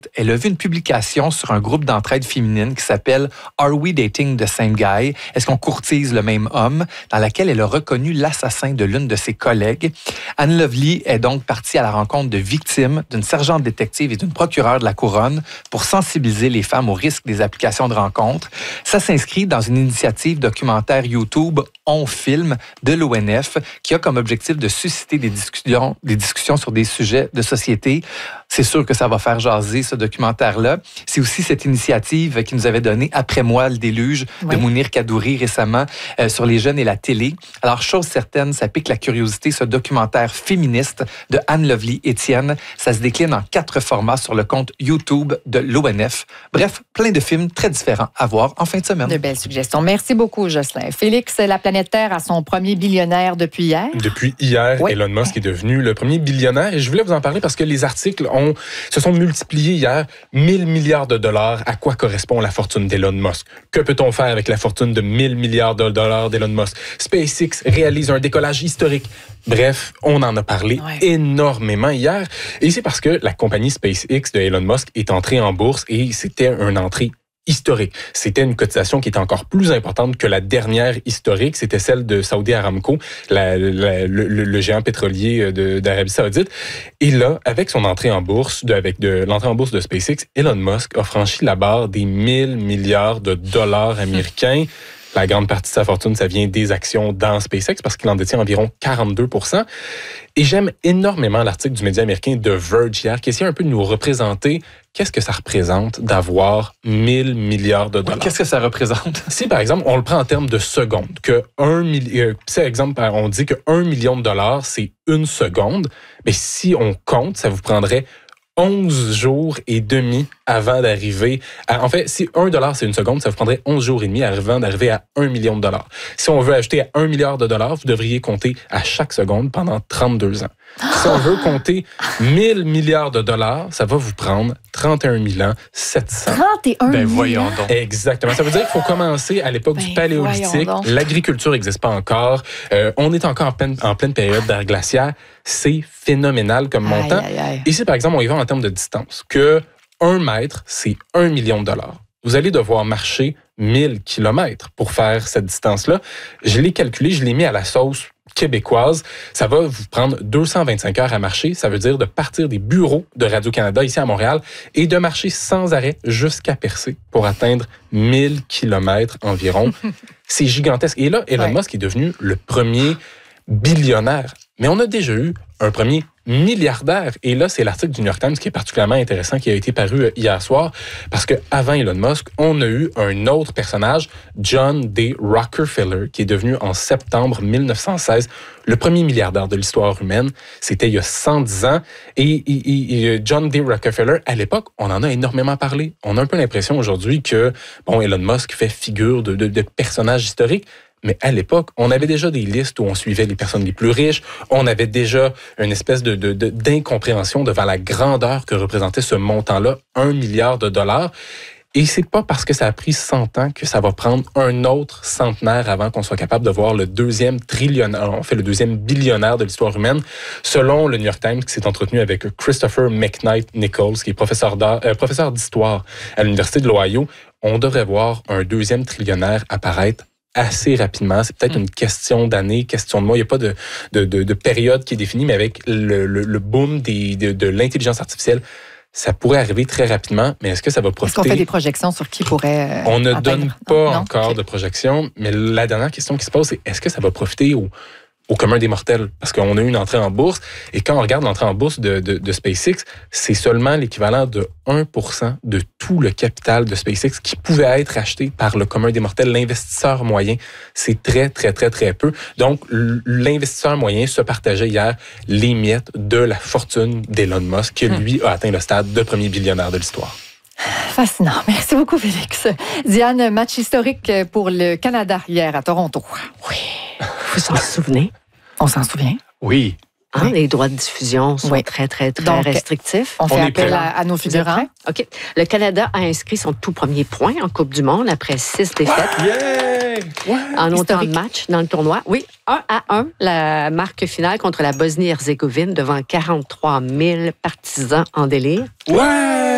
Elle a vu une publication sur un groupe d'entraide féminine qui s'appelle « Are we dating the same guy? Est-ce qu'on courtise le même homme? » dans laquelle elle a reconnu l'assassin de l'une de ses collègues. Anne Lovely est donc partie à la rencontre de victimes, d'une sergente détective et d'une procureure de la Couronne pour sensibiliser les femmes aux risques des applications de rencontres. Ça s'inscrit dans une initiative documentaire YouTube On Film de l'ONF qui a comme objectif de susciter des discussions sur des sujets de société. C'est sûr que ça va faire jaser ce documentaire-là. C'est aussi cette initiative qui nous avait donné Après moi le déluge de Mounir Kadouri récemment sur les jeunes et la télé. Alors, chose certaine, ça pique la curiosité, ce documentaire féministe de Anne Lovely Étienne. Ça se décline en 4 formats sur le compte YouTube de l'ONF. Bref, plein de films très différents à voir en fin de semaine. De belles suggestions. Merci beaucoup, Jocelyn. Félix, la planète Terre a son premier billionnaire depuis hier. Depuis hier, Elon Musk est devenu le premier billionnaire. Et je voulais vous en parler parce que les articles se sont multipliés hier. 1000 milliards de dollars. À quoi correspond la fortune d'Elon Musk? Que peut-on faire avec la fortune de 1000 milliards de dollars d'Elon Musk? SpaceX réalise un décollage historique. Bref, on en a parlé énormément hier. Et c'est parce que la compagnie SpaceX de Elon Musk est entrée en bourse et c'était une entrée historique. C'était une cotisation qui était encore plus importante que la dernière historique. C'était celle de Saudi Aramco, le géant pétrolier d'Arabie Saoudite. Et là, avec son entrée en bourse, avec l'entrée en bourse de SpaceX, Elon Musk a franchi la barre des 1000 milliards de dollars américains. La grande partie de sa fortune, ça vient des actions dans SpaceX parce qu'il en détient environ 42%. Et j'aime énormément l'article du média américain The Verge hier qui essaie un peu de nous représenter qu'est-ce que ça représente d'avoir 1000 milliards de dollars. Qu'est-ce que ça représente? Si, par exemple, on le prend en termes de secondes, c'est exemple, on dit que 1 million de dollars, c'est une seconde, mais si on compte, ça vous prendrait 11 jours et demi avant d'arriver à... En fait, si 1 dollar, c'est une seconde, ça vous prendrait 11 jours et demi avant d'arriver à 1 million de dollars. Si on veut ajouter à 1 milliard de dollars, vous devriez compter à chaque seconde pendant 32 ans. Si on veut compter 1000 milliards de dollars, ça va vous prendre 31 700. 31 000? Voyons donc. Exactement. Ça veut dire qu'il faut commencer à l'époque du Paléolithique. L'agriculture n'existe pas encore. On est encore en pleine période d'ère glaciaire. C'est phénoménal comme montant. Ici, par exemple, on y va en termes de distance. Que 1 mètre, c'est 1 million de dollars. Vous allez devoir marcher 1000 kilomètres pour faire cette distance-là. Je l'ai calculé, je l'ai mis à la sauce québécoise. Ça va vous prendre 225 heures à marcher. Ça veut dire de partir des bureaux de Radio-Canada ici à Montréal et de marcher sans arrêt jusqu'à Percé pour atteindre 1000 kilomètres environ. C'est gigantesque. Et là, Elon Musk est devenu le premier billionnaire. Mais on a déjà eu un premier milliardaire. Et là, c'est l'article du New York Times qui est particulièrement intéressant, qui a été paru hier soir, parce qu'avant Elon Musk, on a eu un autre personnage, John D. Rockefeller, qui est devenu en septembre 1916 le premier milliardaire de l'histoire humaine. C'était il y a 110 ans. Et John D. Rockefeller, à l'époque, on en a énormément parlé. On a un peu l'impression aujourd'hui que Elon Musk fait figure de personnage historique. Mais à l'époque, on avait déjà des listes où on suivait les personnes les plus riches. On avait déjà une espèce d'incompréhension devant la grandeur que représentait ce montant-là, 1 milliard de dollars. Et c'est pas parce que ça a pris 100 ans que ça va prendre un autre centenaire avant qu'on soit capable de voir le deuxième billionnaire de l'histoire humaine. Selon le New York Times, qui s'est entretenu avec Christopher McKnight-Nichols, qui est professeur d'histoire à l'Université de l'Ohio, on devrait voir un deuxième trillionnaire apparaître assez rapidement. C'est peut-être une question d'années, question de mois. Il n'y a pas de période qui est définie, mais avec le boom de l'intelligence artificielle, ça pourrait arriver très rapidement, mais est-ce que ça va profiter? Est-ce qu'on fait des projections sur qui pourrait On ne donne pas encore de projections, mais la dernière question qui se pose, c'est est-ce que ça va profiter au commun des mortels? Parce qu'on a eu une entrée en bourse, et quand on regarde l'entrée en bourse de SpaceX, c'est seulement l'équivalent de 1% de tout le capital de SpaceX qui pouvait être acheté par le commun des mortels, l'investisseur moyen. C'est très, très, très, très peu. Donc, l'investisseur moyen se partageait hier les miettes de la fortune d'Elon Musk, qui, lui, a atteint le stade de premier billionnaire de l'histoire. Fascinant. Merci beaucoup, Félix. Diane, match historique pour le Canada hier à Toronto. Oui. Vous vous en souvenez? On s'en souvient? Oui. Les droits de diffusion sont très, très, très Donc, restrictifs. On fait appel à nos figurants. OK. Le Canada a inscrit son tout premier point en Coupe du Monde après 6 défaites. En autant de matchs dans le tournoi. Oui, 1-1, la marque finale contre la Bosnie-Herzégovine devant 43 000 partisans en délire. Ouais!